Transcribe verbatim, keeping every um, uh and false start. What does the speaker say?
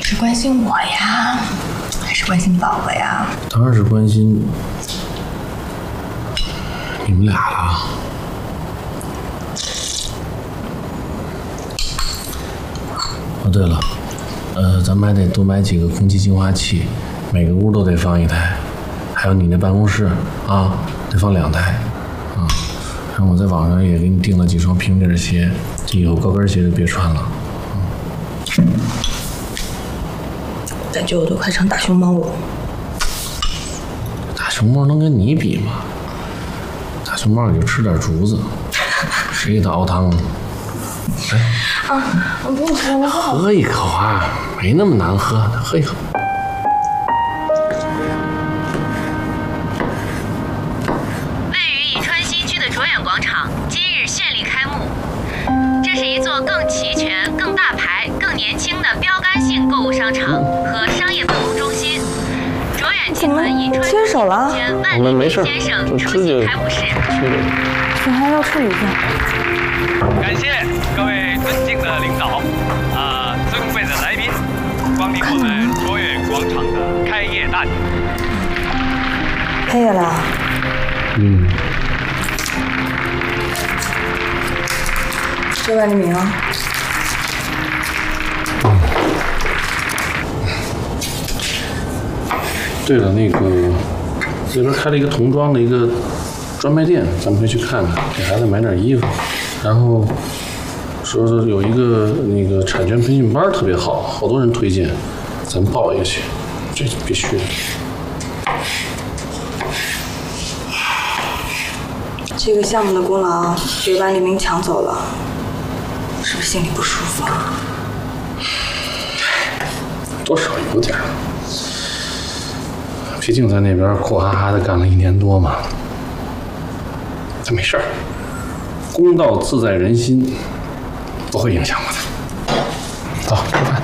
是关心我呀，还是关心宝宝呀？ 当然是关心你们俩了。哦，对了，呃，咱们还得多买几个空气净化器，每个屋都得放一台，还有你那办公室啊，得放两台啊。然后我在网上也给你订了几双平底鞋，这以后高跟鞋就别穿了。 嗯，感觉我都快成大熊猫了。 大熊猫能跟你比吗？大熊猫也就吃点竹子，谁给它熬汤啊？来。 啊，我不喝了。 喝一口啊，没那么难喝，喝一口。 位于宜川新区的卓远广场今日绚丽开幕。这是一座更齐全、更大牌、更年轻的标杆性购物商场和商业办公中心。卓远集团宜川牵手了？ 我们没事， 先生就出席开幕式。 这还要处理一下。 感谢各位尊敬的领导啊，尊贵的来宾，光临我们卓远广场的开业大典。 开业了。 嗯。 这万黎明啊。 嗯。对了，那个这边开了一个童装的一个专卖店，咱们可以去看看，给孩子买点衣服。然后说说有一个那个产权培训班特别好，好多人推荐，咱们报一个去，这必须的。 这个项目的功劳被万黎明抢走了，是不是心里不舒服啊？ 多少有点，毕竟在那边苦哈哈的干了一年多嘛。但没事儿，公道自在人心，不会影响我的。走，吃饭。